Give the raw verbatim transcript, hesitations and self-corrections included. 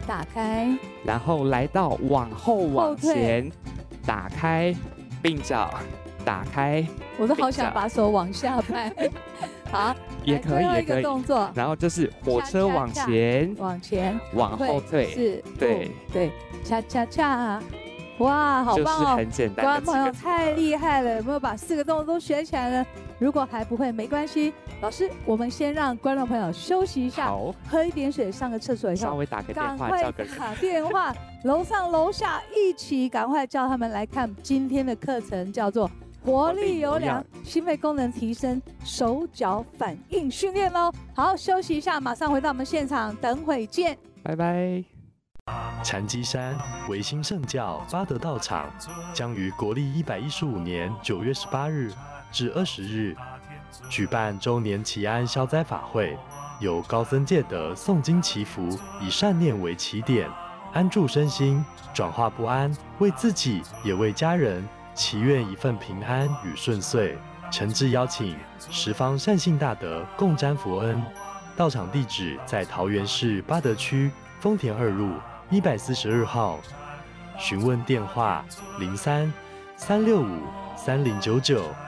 打开， 然后来到往后往前，打开，鬓角，打开。 我都好想把手往下拍。好， 也可以，也可以。 动作， 然后就是火车往前， 往前， 往后退， 是， 对对，恰恰恰。哇，好棒哦！ 就是很简单的几个字。 观众朋友太厉害了，有没有把四个动作都学起来呢？如果还不会，没关系，老师，我们先让观众朋友休息一下， 好， 喝一点水，上个厕所以后， 稍微打个电话，叫个人， 打电话，楼上楼下一起赶快叫他们来看今天的课程，叫做活力有氧，心肺功能提升，手脚反应训练喽。好，休息一下，马上回到我们现场，等会见， 拜拜。 禅机山维新圣教八德道场将于国历一百一十五年九月十八日至二十日举办周年祈安消灾法会，由高僧戒德诵经祈福，以善念为起点，安住身心，转化不安，为自己也为家人祈愿一份平安与顺遂。诚挚邀请十方善信大德共沾福恩。道场地址在桃园市八德区丰田二路一百四十二号，询问电话零三三六五三零九九。